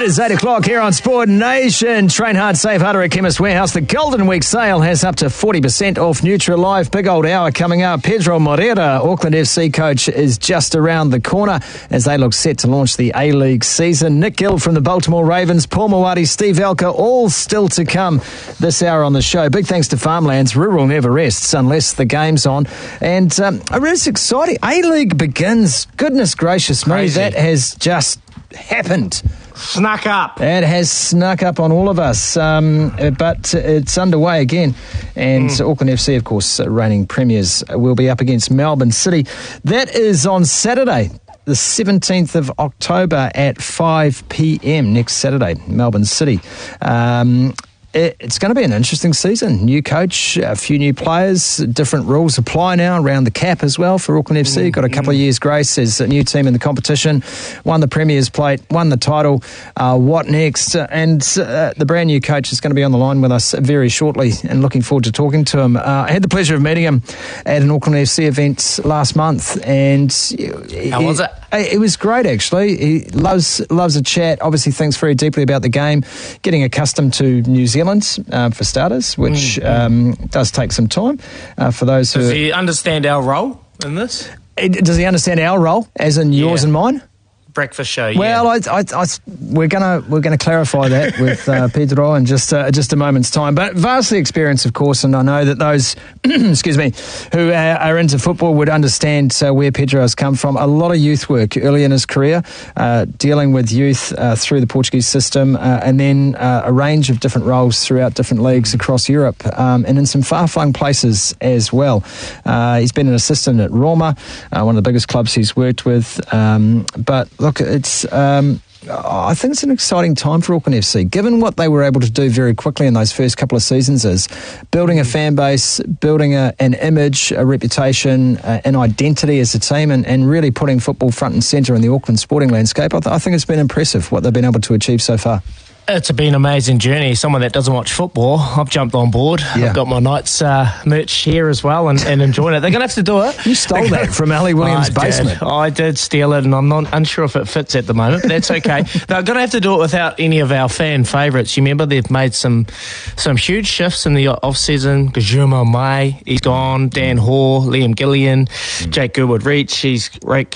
is 8 o'clock here on Sport Nation. Train hard, save harder at Chemist Warehouse. The Golden Week sale has up to 40% off Nutrilife. Big old hour coming up. Pedro Moreira, Auckland FC coach, is just around the corner as they look set to launch the A-League season. Nick Gill from the Baltimore Ravens, Paul Mawadi, Steve Elker, all still to come this hour on the show. Big thanks to Farmlands. Rural never rests unless the game's on. And it's exciting. A-League begins. Goodness gracious me, that has just happened. Snuck up. It has snuck up on all of us, but it's underway again. And Auckland FC, of course, reigning premiers, will be up against Melbourne City. That is on Saturday, the 17th of October at 5 p.m. next Saturday, Melbourne City. It's going to be an interesting season. New coach, a few new players, different rules apply now around the cap as well for Auckland FC. Got a couple of years' grace as a new team in the competition. Won the Premier's Plate, won the title. What next? And the brand new coach is going to be on the line with us very shortly and looking forward to talking to him. I had the pleasure of meeting him at an Auckland FC event last month. And how was it? It was great, actually. He loves a chat, obviously thinks very deeply about the game, getting accustomed to New Zealand for starters, which does take some time for those who... Does he understand our role in this? Does he understand our role, as in yours and mine? Breakfast show, Well, we're gonna clarify that with Pedro in just a moment's time. But vastly experienced, of course, and I know that those, excuse me, who are into football would understand where Pedro has come from. A lot of youth work early in his career, dealing with youth through the Portuguese system, and then a range of different roles throughout different leagues across Europe, and in some far-flung places as well. He's been an assistant at Roma, one of the biggest clubs he's worked with, but look, it's I think it's an exciting time for Auckland FC, given what they were able to do very quickly in those first couple of seasons, is building a fan base, building an image, a reputation, an identity as a team, and really putting football front and centre in the Auckland sporting landscape. I think it's been impressive what they've been able to achieve so far. It's been an amazing journey. Someone that doesn't watch football, I've jumped on board. Yeah. I've got my Knights merch here as well and enjoying it. They're going to have to do it. You stole that from Ali Williams' basement. I did steal it, and I'm not unsure if it fits at the moment, but that's okay. They're going to have to do it without any of our fan favourites. You remember they've made some huge shifts in the off-season. Guillermo Mai, he's gone. Dan Hoare, Liam Gillian, Jake Goodwood-Reach, he's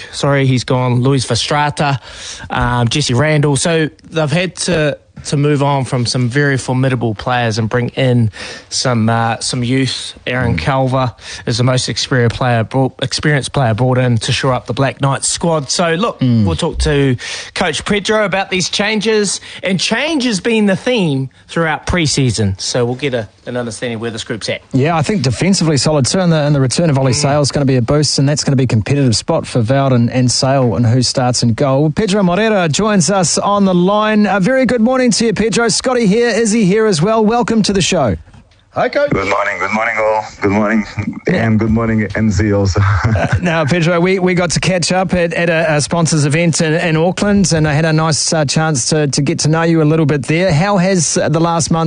gone. Luis Verstrata, Jesse Randall. So they've had to move on from some very formidable players and bring in some youth. Aaron Calver is the most experienced player brought in to shore up the Black Knights squad. So look, we'll talk to Coach Pedro about these changes, and change has been the theme throughout pre-season. So we'll get an understanding of where this group's at. Yeah, I think defensively solid too, and the return of Ollie Sale is going to be a boost, and that's going to be a competitive spot for Vowden and Sale and who starts in goal. Pedro Moreira joins us on the line. A very good morning to you, Pedro. Scotty here, Izzy here as well. Welcome to the show. Hi, Coach. Good morning all. Good morning, and good morning, MZ also. Now, Pedro, we got to catch up at a sponsors event in Auckland, and I had a nice chance to get to know you a little bit there. How has the last month